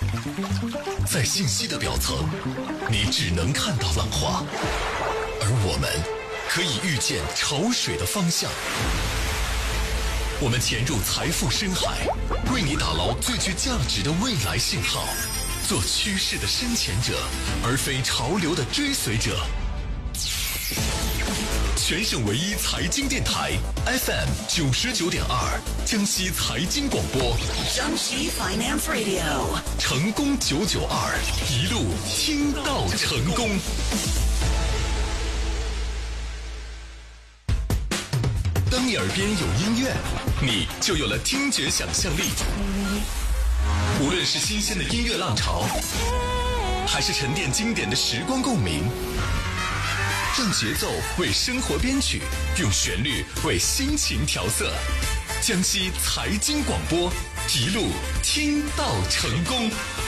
在信息的表层，你只能看到浪花，而我们可以预见潮水的方向。我们潜入财富深海，为你打捞最具价值的未来信号，做趋势的深潜者，而非潮流的追随者。全省唯一财经电台 FM 99.2，江西财经广播， 江西 Finance Radio， 成功992，一路听到成功。当你耳边有音乐，你就有了听觉想象力。无论是新鲜的音乐浪潮，还是沉淀经典的时光共鸣，让节奏为生活编曲，用旋律为心情调色。江西财经广播，一路听到成功。